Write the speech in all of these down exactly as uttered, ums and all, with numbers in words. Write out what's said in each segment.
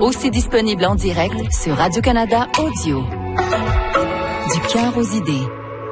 Aussi disponible en direct sur Radio-Canada Audio. Du cœur aux idées.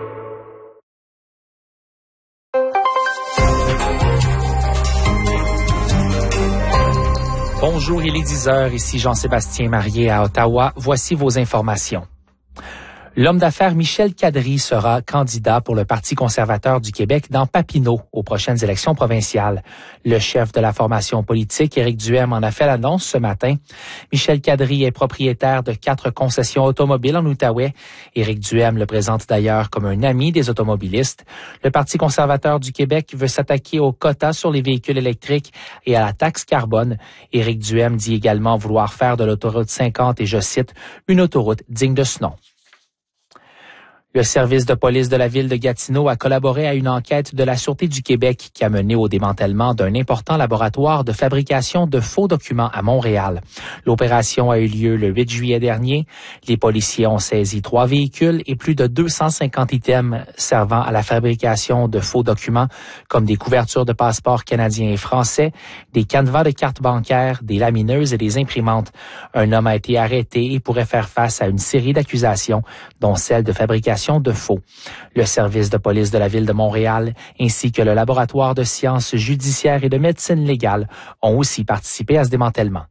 Bonjour, il est dix heures, ici Jean-Sébastien Marié à Ottawa. Voici vos informations. L'homme d'affaires Michel Kadri sera candidat pour le Parti conservateur du Québec dans Papineau aux prochaines élections provinciales. Le chef de la formation politique, Éric Duhem, en a fait l'annonce ce matin. Michel Kadri est propriétaire de quatre concessions automobiles en Outaouais. Éric Duhem le présente d'ailleurs comme un ami des automobilistes. Le Parti conservateur du Québec veut s'attaquer aux quotas sur les véhicules électriques et à la taxe carbone. Éric Duhem dit également vouloir faire de l'autoroute cinquante, et je cite, une autoroute digne de ce nom. Le service de police de la ville de Gatineau a collaboré à une enquête de la Sûreté du Québec qui a mené au démantèlement d'un important laboratoire de fabrication de faux documents à Montréal. L'opération a eu lieu le huit juillet dernier. Les policiers ont saisi trois véhicules et plus de deux cent cinquante items servant à la fabrication de faux documents comme des couvertures de passeports canadiens et français, des canevas de cartes bancaires, des lamineuses et des imprimantes. Un homme a été arrêté et pourrait faire face à une série d'accusations, dont celle de fabrication de faux. Le service de police de la ville de Montréal ainsi que le laboratoire de sciences judiciaires et de médecine légale ont aussi participé à ce démantèlement.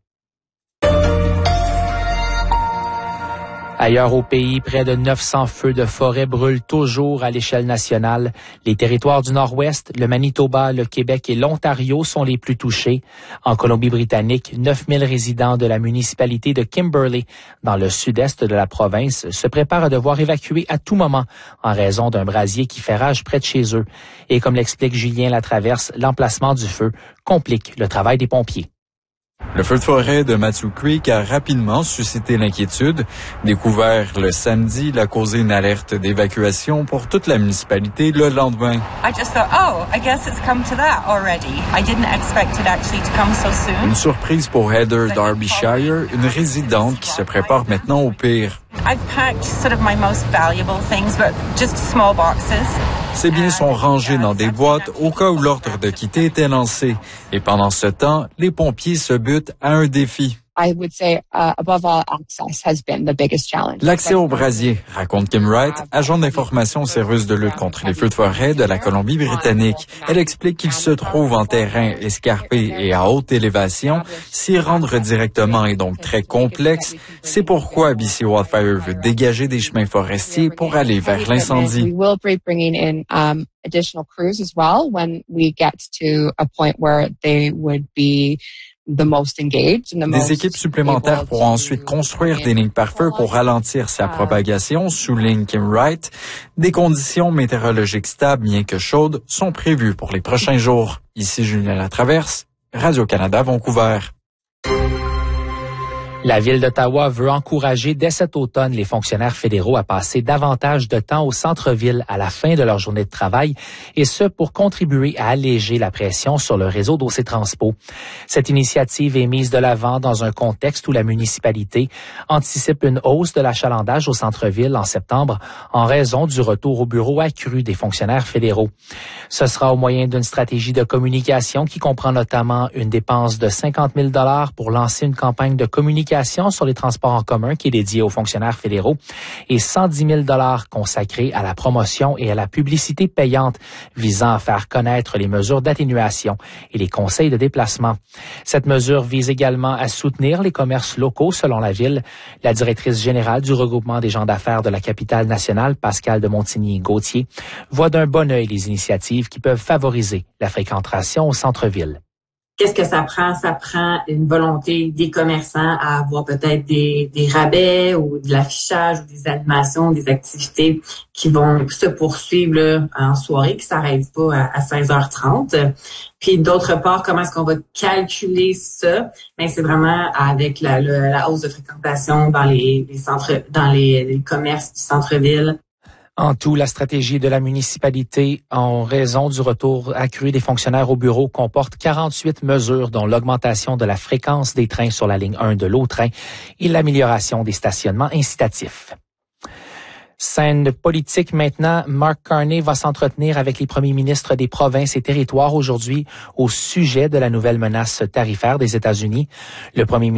Ailleurs au pays, près de neuf cents feux de forêt brûlent toujours à l'échelle nationale. Les territoires du Nord-Ouest, le Manitoba, le Québec et l'Ontario sont les plus touchés. En Colombie-Britannique, neuf mille résidents de la municipalité de Kimberley, dans le sud-est de la province, se préparent à devoir évacuer à tout moment en raison d'un brasier qui fait rage près de chez eux. Et comme l'explique Julien Latraverse, l'emplacement du feu complique le travail des pompiers. Le feu de forêt de Matthew Creek a rapidement suscité l'inquiétude. Découvert le samedi, il a causé une alerte d'évacuation pour toute la municipalité le lendemain. I just thought, oh, I guess it's come to that already. I didn't expect it actually to come so soon. Une surprise pour Heather Derbyshire, une résidente qui se prépare maintenant au pire. I've packed sort of my most valuable things, but just small boxes. Ses biens sont rangés dans des boîtes au cas où l'ordre de quitter était lancé. Et pendant ce temps, les pompiers se butent à un défi. I would say, uh, above all, access has been the biggest challenge. L'accès au brasier, raconte Kim Wright, agent d'information au service de lutte contre les feux de forêt de la Colombie-Britannique. Elle explique qu'il se trouve en terrain escarpé et à haute élévation. S'y rendre directement est donc très complexe. C'est pourquoi B C Wildfire veut dégager des chemins forestiers pour aller vers l'incendie. We will be bringing in um, additional crews as well when we get to a point where they would be The most engaged and the most des équipes supplémentaires pourront ensuite construire des lignes pare-feu pour ralentir sa propagation, souligne Kim Wright. Des conditions météorologiques stables, bien que chaudes, sont prévues pour les prochains jours. Ici Julien Latraverse, Radio-Canada Vancouver. La Ville d'Ottawa veut encourager dès cet automne les fonctionnaires fédéraux à passer davantage de temps au centre-ville à la fin de leur journée de travail, et ce pour contribuer à alléger la pression sur le réseau d'O C Transpo. Cette initiative est mise de l'avant dans un contexte où la municipalité anticipe une hausse de l'achalandage au centre-ville en septembre en raison du retour au bureau accru des fonctionnaires fédéraux. Ce sera au moyen d'une stratégie de communication qui comprend notamment une dépense de cinquante mille dollars pour lancer une campagne de communication sur les transports en commun qui est dédiée aux fonctionnaires fédéraux et cent dix mille dollars consacrés à la promotion et à la publicité payante visant à faire connaître les mesures d'atténuation et les conseils de déplacement. Cette mesure vise également à soutenir les commerces locaux selon la Ville. La directrice générale du regroupement des gens d'affaires de la capitale nationale, Pascale de Montigny-Gauthier, voit d'un bon œil les initiatives qui peuvent favoriser la fréquentation au centre-ville. Qu'est-ce que ça prend? Ça prend une volonté des commerçants à avoir peut-être des, des rabais ou de l'affichage ou des animations, des activités qui vont se poursuivre là, en soirée, qui s'arrêtent pas à, à seize heures trente. Puis d'autre part, comment est-ce qu'on va calculer ça? Ben c'est vraiment avec la, la, la hausse de fréquentation dans les, les centres, dans les, les commerces du centre-ville. En tout, la stratégie de la municipalité en raison du retour accru des fonctionnaires au bureau comporte quarante-huit mesures, dont l'augmentation de la fréquence des trains sur la ligne un de l'O-Train et l'amélioration des stationnements incitatifs. Scène politique maintenant, Mark Carney va s'entretenir avec les premiers ministres des provinces et territoires aujourd'hui au sujet de la nouvelle menace tarifaire des États-Unis. Le premier